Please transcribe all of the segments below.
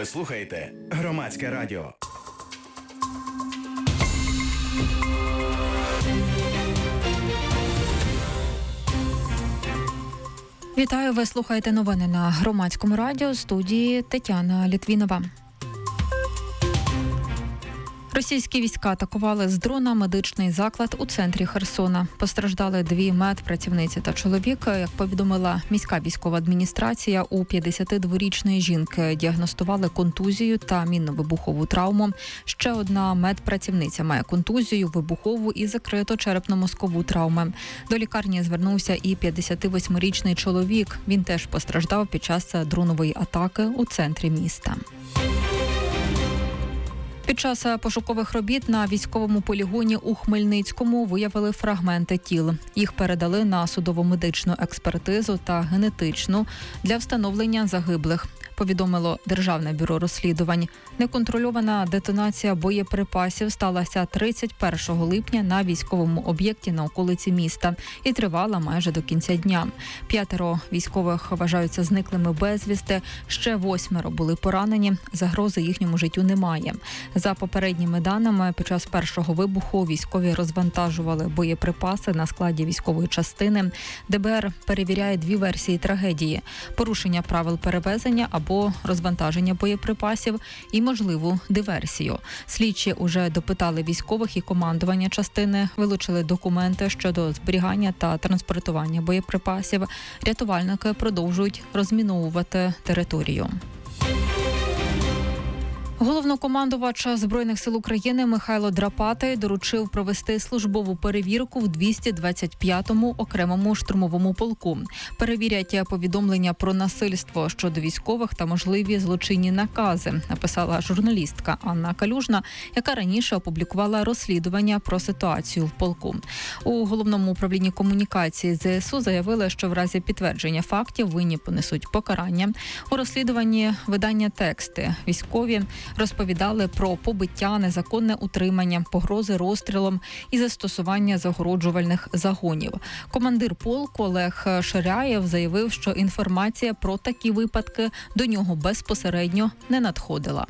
Ви слухаєте Громадське радіо. Вітаю, ви слухаєте новини на Громадському радіо, студії Тетяна Літвінова. Російські війська атакували з дрона медичний заклад у центрі Херсона. Постраждали 2 медпрацівниці та чоловік. Як повідомила міська військова адміністрація, у 52-річної жінки діагностували контузію та мінно-вибухову травму. Ще одна медпрацівниця має контузію, вибухову і закрито черепно-мозкову травми. До лікарні звернувся і 58-річний чоловік. Він теж постраждав під час дронової атаки у центрі міста. Під час пошукових робіт на військовому полігоні у Хмельницькому виявили фрагменти тіл. Їх передали на судово-медичну експертизу та генетичну для встановлення загиблих, повідомило Державне бюро розслідувань. Неконтрольована детонація боєприпасів сталася 31 липня на військовому об'єкті на околиці міста і тривала майже до кінця дня. 5 військових вважаються зниклими безвісти, ще 8 були поранені, загрози їхньому життю немає. За попередніми даними, під час першого вибуху військові розвантажували боєприпаси на складі військової частини. ДБР перевіряє 2 версії трагедії – порушення правил перевезення або розвантаження боєприпасів і можливу диверсію. Слідчі уже допитали військових і командування частини, вилучили документи щодо зберігання та транспортування боєприпасів. Рятувальники продовжують розміновувати територію. Головнокомандувач Збройних сил України Михайло Драпатий доручив провести службову перевірку в 225-му окремому штурмовому полку. Перевірять повідомлення про насильство щодо військових та можливі злочинні накази, написала журналістка Анна Калюжна, яка раніше опублікувала розслідування про ситуацію в полку. У Головному управлінні комунікації ЗСУ заявили, що в разі підтвердження фактів винні понесуть покарання. У розслідуванні видання «Тексти» військові розповідали про побиття, незаконне утримання, погрози розстрілом і застосування загороджувальних загонів. Командир полку Олег Ширяєв заявив, що інформація про такі випадки до нього безпосередньо не надходила.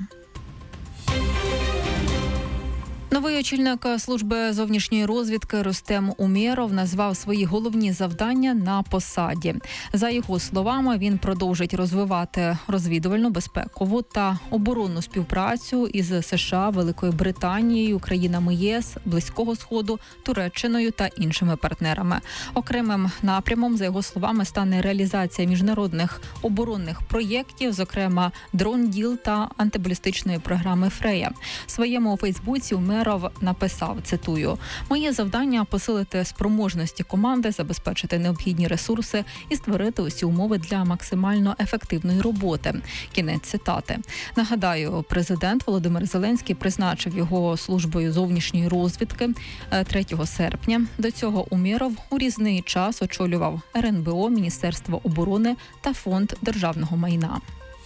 Новий очільник служби зовнішньої розвідки Рустем Умєров назвав свої головні завдання на посаді. За його словами, він продовжить розвивати розвідувальну, безпекову та оборонну співпрацю із США, Великою Британією, країнами ЄС, Близького Сходу, Туреччиною та іншими партнерами. Окремим напрямом, за його словами, стане реалізація міжнародних оборонних проєктів, зокрема «Дрон-Діл» та антибалістичної програми «Фрея». В своєму Фейсбуці Умєров написав, цитую, «Моє завдання – посилити спроможності команди, забезпечити необхідні ресурси і створити усі умови для максимально ефективної роботи». Кінець цитати. Нагадаю, президент Володимир Зеленський призначив його службою зовнішньої розвідки 3 серпня. До цього Умєров у різний час очолював РНБО, Міністерство оборони та Фонд державного майна.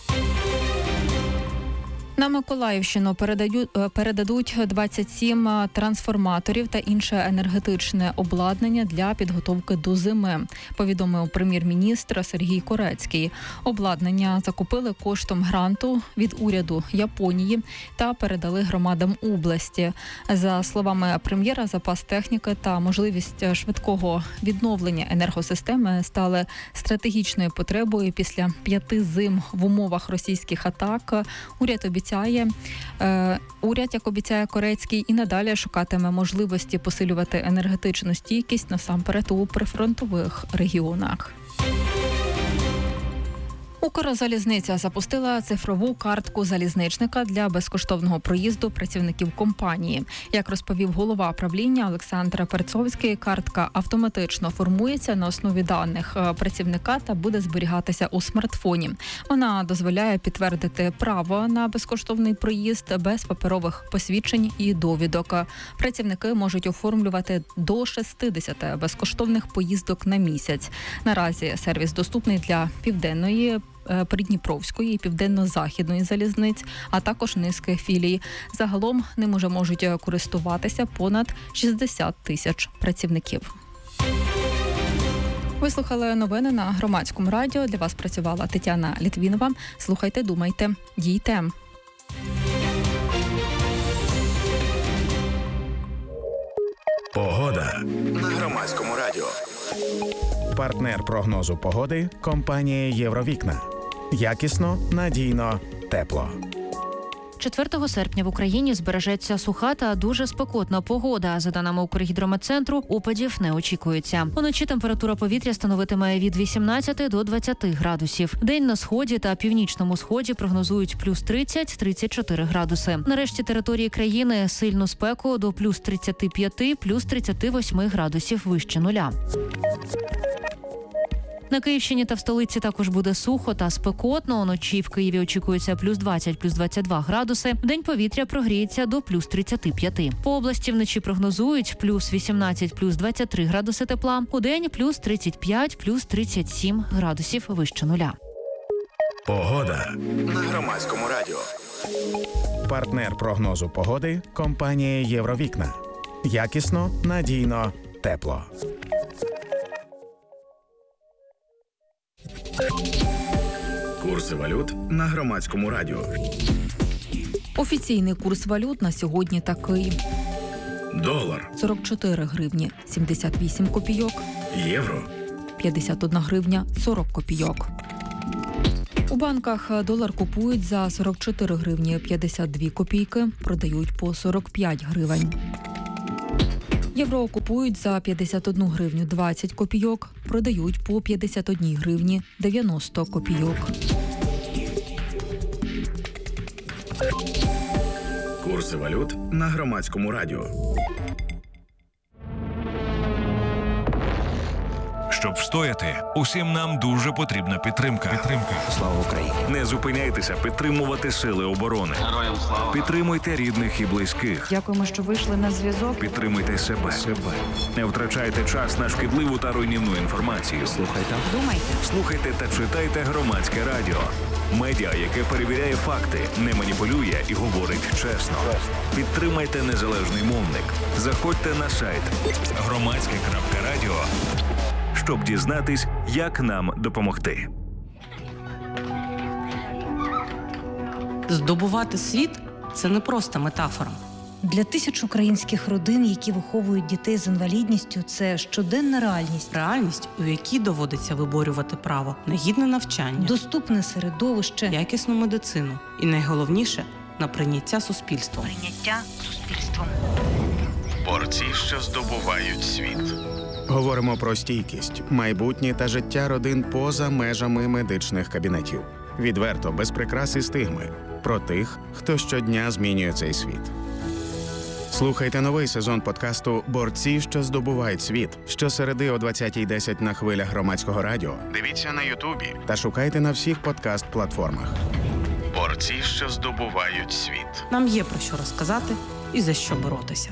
На Миколаївщину передадуть 27 трансформаторів та інше енергетичне обладнання для підготовки до зими, повідомив прем'єр-міністр Сергій Корецький. Обладнання закупили коштом гранту від уряду Японії та передали громадам області. За словами прем'єра, запас техніки та можливість швидкого відновлення енергосистеми стали стратегічною потребою після 5 зим в умовах російських атак. Уряд, як обіцяє Корецький, і надалі шукатиме можливості посилювати енергетичну стійкість насамперед у прифронтових регіонах. Укрзалізниця запустила цифрову картку залізничника для безкоштовного проїзду працівників компанії. Як розповів голова правління Олександр Перцовський, картка автоматично формується на основі даних працівника та буде зберігатися у смартфоні. Вона дозволяє підтвердити право на безкоштовний проїзд без паперових посвідчень і довідок. Працівники можуть оформлювати до 60 безкоштовних поїздок на місяць. Наразі сервіс доступний для Південної, Придніпровської і Південно-Західної залізниць, а також низки філій. Загалом ним уже можуть користуватися понад 60 тисяч працівників. Ви слухали новини на Громадському радіо. Для вас працювала Тетяна Літвінова. Слухайте, думайте, дійте. Погода на Громадському радіо. Партнер прогнозу погоди – компанія «Євровікна». Якісно, надійно, тепло. 4 серпня в Україні збережеться суха та дуже спекотна погода. За даними Укргідрометцентру, опадів не очікується. Уночі температура повітря становитиме від 18 до 20 градусів. День на сході та північному сході прогнозують плюс 30-34 градуси. На решті території країни сильну спеку до плюс 35, плюс 38 градусів вище нуля. На Київщині та в столиці також буде сухо та спекотно. Уночі в Києві очікується плюс 20, плюс 22 градуси. Вдень повітря прогріється до плюс 35. По області вночі прогнозують плюс 18, плюс 23 градуси тепла. Удень плюс 35, плюс 37 градусів вище нуля. Погода на Громадському радіо. Партнер прогнозу погоди – компанія «Євровікна». Якісно, надійно, тепло. Курси валют на Громадському радіо. Офіційний курс валют на сьогодні такий. Долар. 44 гривні 78 копійок. Євро. 51 гривня 40 копійок. У банках долар купують за 44 гривні 52 копійки, продають по 45 гривень. Євро купують за 51 гривню 20 копійок, продають по 51 гривні 90 копійок. Курси валют на Громадському радіо. Щоб встояти, усім нам дуже потрібна підтримка. Слава Україні! Не зупиняйтеся підтримувати сили оборони. Героям слава! Підтримуйте рідних і близьких. Дякуємо, що вийшли на зв'язок. Підтримуйте себе. Не втрачайте час на шкідливу та руйнівну інформацію. Слухайте та читайте Громадське радіо. Медіа, яке перевіряє факти, не маніпулює і говорить чесно. Підтримайте незалежний мовник. Заходьте на сайт громадське.радіо, щоб дізнатись, як нам допомогти. Здобувати світ – це не просто метафора. Для тисяч українських родин, які виховують дітей з інвалідністю, це щоденна реальність. Реальність, у якій доводиться виборювати право на гідне навчання, Доступне середовище, якісну медицину і, найголовніше, на прийняття суспільством. Борці, що здобувають світ. Говоримо про стійкість, майбутнє та життя родин поза межами медичних кабінетів. Відверто, без прикрас і стигми. Про тих, хто щодня змінює цей світ. Слухайте новий сезон подкасту «Борці, що здобувають світ» щосереди о 20:10 на хвилях Громадського радіо. Дивіться на Ютубі та шукайте на всіх подкаст-платформах. Борці, що здобувають світ. Нам є про що розказати і за що боротися.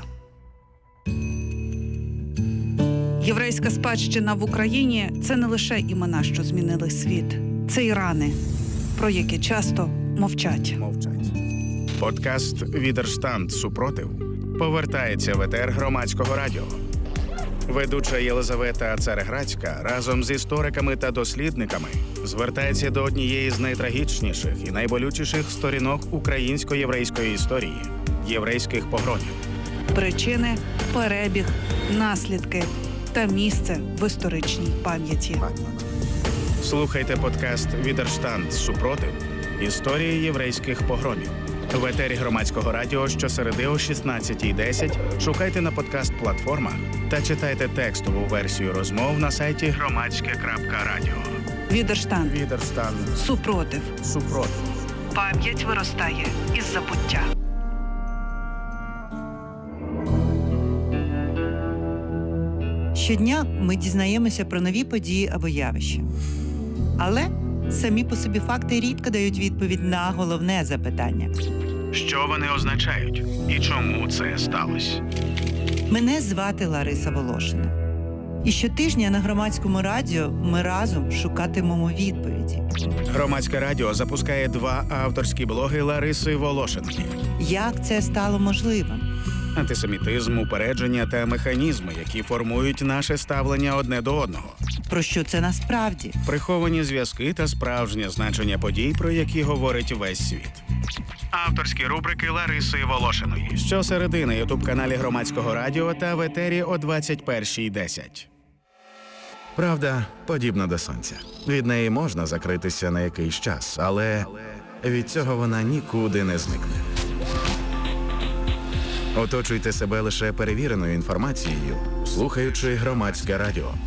Єврейська спадщина в Україні – це не лише імена, що змінили світ. Це і рани, про які часто мовчать. Подкаст «Відерштанд. Супротив» повертається в етер Громадського радіо. Ведуча Єлизавета Цареградська разом з істориками та дослідниками звертається до однієї з найтрагічніших і найболючіших сторінок українсько-єврейської історії – єврейських погромів. Причини, перебіг, наслідки та місце в історичній пам'яті. Слухайте подкаст «Відерштанд. Супротив. Історії єврейських погромів» в етері Громадського радіо щосереди о 16:10. Шукайте на подкаст-платформах та читайте текстову версію розмов на сайті громадське.радіо. Відерштанд. Супротив. Супротив. Пам'ять виростає із забуття. Щодня ми дізнаємося про нові події або явища. Але самі по собі факти рідко дають відповідь на головне запитання. Що вони означають і чому це сталося? Мене звати Лариса Волошина. І щотижня на Громадському радіо ми разом шукатимемо відповіді. Громадське радіо запускає 2 авторські блоги Лариси Волошинки. Як це стало можливим? антисемітизм, упередження та механізми, які формують наше ставлення одне до одного. Про що це насправді? Приховані зв'язки та справжнє значення подій, про які говорить весь світ. Авторські рубрики Лариси Волошиної. Щосереди на ютуб-каналі Громадського радіо та в етері о 21:10. Правда подібна до сонця. Від неї можна закритися на якийсь час, але від цього вона нікуди не зникне. Оточуйте себе лише перевіреною інформацією, слухаючи Громадське радіо.